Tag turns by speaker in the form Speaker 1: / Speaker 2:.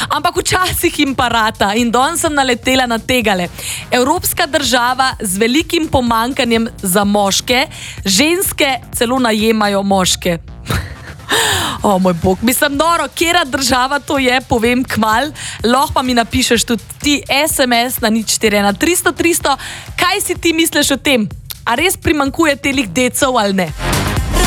Speaker 1: Ampak včasih jim pa rata in danes sem naletela na tegale. Evropska država z velikim pomankanjem za moške, ženske celo najemajo moške. O moj bog, mislim noro, kjera država to je, povem kmal, lahko pa mi napišeš tudi ti SMS na 041 300 300, kaj si ti misliš o tem? A res primankuje telih decev ali ne?